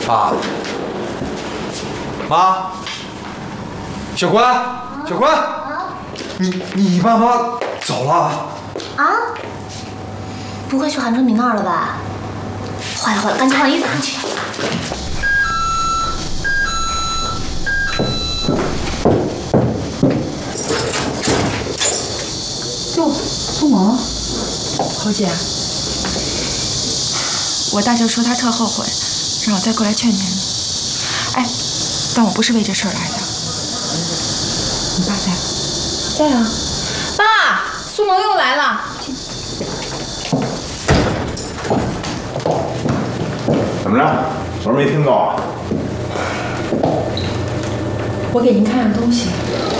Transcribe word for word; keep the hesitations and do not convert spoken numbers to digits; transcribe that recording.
妈，妈，小关，小关，你你爸妈走了啊？不会去韩春明那儿了吧？坏了坏了，赶紧换衣服，赶紧去。 哟，苏萌，侯姐，我大舅说他特后悔，让我再过来劝劝你。哎，但我不是为这事儿来的。你爸在？ 在啊。爸，苏萌又来了。 怎么着？昨儿没听够啊？ 我给您看样东西。